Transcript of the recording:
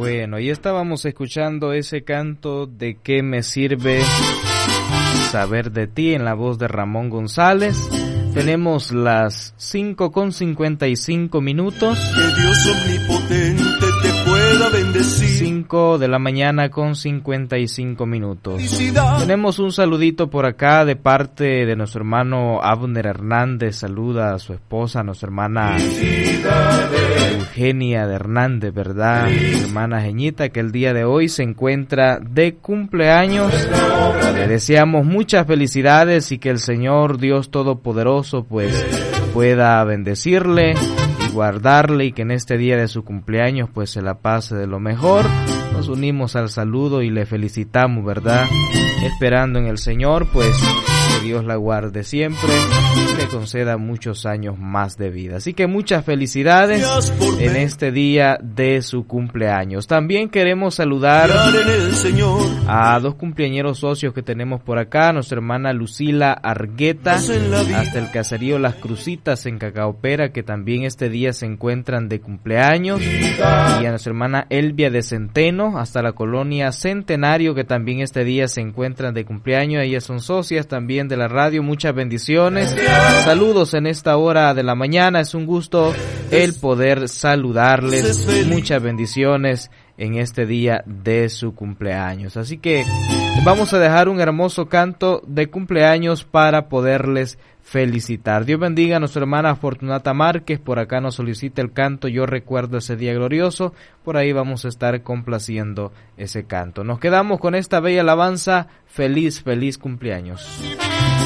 Bueno, y estábamos escuchando ese canto de ¿Qué me sirve saber de ti? En la voz de Ramón González. Tenemos las 5:55 minutos. Que Dios omnipotente te pueda bendecir. 5 de la mañana con 55 minutos. Felicidad. Tenemos un saludito por acá de parte de nuestro hermano Abner Hernández. Saluda a su esposa, a nuestra hermana Eugenia de Hernández, ¿verdad? Hermana Jeñita, que el día de hoy se encuentra de cumpleaños. Le deseamos muchas felicidades y que el Señor Dios Todopoderoso pues pueda bendecirle y guardarle, y que en este día de su cumpleaños pues se la pase de lo mejor. Nos unimos al saludo y le felicitamos, ¿verdad? Esperando en el Señor pues que Dios la guarde siempre y le conceda muchos años más de vida. Así que muchas felicidades en este día de su cumpleaños. También queremos saludar a dos cumpleañeros socios que tenemos por acá. Nuestra hermana Lucila Argueta, hasta el caserío Las Crucitas en Cacaopera, que también este día se encuentran de cumpleaños. Y a nuestra hermana Elvia de Centeno, hasta la colonia Centenario, que también este día se encuentran de cumpleaños. Ellas son socias también de la radio. Muchas bendiciones. Saludos en esta hora de la mañana. Es un gusto el poder saludarles. Muchas bendiciones en este día de su cumpleaños. Así que vamos a dejar un hermoso canto de cumpleaños para poderles felicitar. Dios bendiga a nuestra hermana Fortunata Márquez. Por acá nos solicita el canto Yo recuerdo ese día glorioso. Por ahí vamos a estar complaciendo ese canto. Nos quedamos con esta bella alabanza. Feliz, feliz cumpleaños.